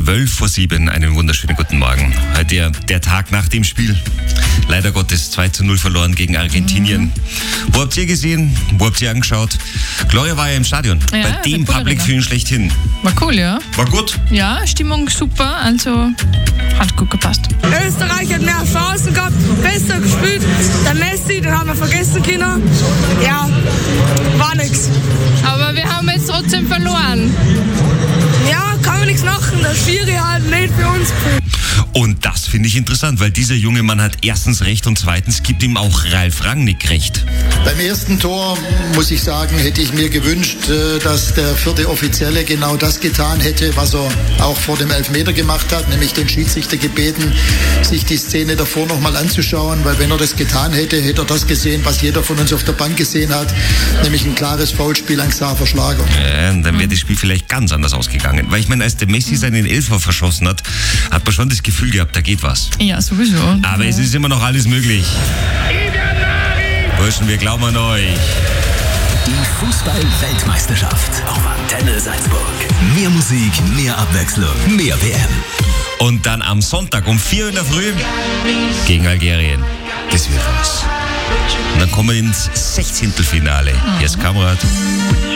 7:12, einen wunderschönen guten Morgen. Heute der Tag nach dem Spiel. Leider Gottes 2:0 verloren gegen Argentinien. Wo habt ihr gesehen? Wo habt ihr angeschaut? Gloria war ja im Stadion, bei dem Public Viewing schlechthin. War cool, ja. War gut? Ja, Stimmung super, also hat gut gepasst. Österreich hat mehr Chancen gehabt, besser gespielt. Der Messi, den haben wir vergessen können. Ja, war nix. Aber wir haben jetzt trotzdem verloren. Ja, kann man nichts machen. Der Schiri halt nicht für uns. Und das finde ich interessant, weil dieser junge Mann hat erstens recht und zweitens gibt ihm auch Ralf Rangnick recht. Beim ersten Tor, muss ich sagen, hätte ich mir gewünscht, dass der vierte Offizielle genau das getan hätte, was er auch vor dem Elfmeter gemacht hat, nämlich den Schiedsrichter gebeten, sich die Szene davor nochmal anzuschauen, weil wenn er das getan hätte, hätte er das gesehen, was jeder von uns auf der Bank gesehen hat, nämlich ein klares Foulspiel an Xaver Schlager. Ja, dann wäre das Spiel vielleicht ganz anders ausgegangen, weil ich meine, als der Messi seinen Elfer verschossen hat, hat man schon das Gefühl gehabt, da geht was. Ja, sowieso. Aber es ist immer noch alles möglich. Burschen, wir glauben an euch. Die Fußball-Weltmeisterschaft auf Antenne Salzburg. Mehr Musik, mehr Abwechslung, mehr WM. Und dann am Sonntag um 4 in der Früh gegen Algerien. Das wird was. Und dann kommen wir ins 16. Finale. Hier ist Kamerad.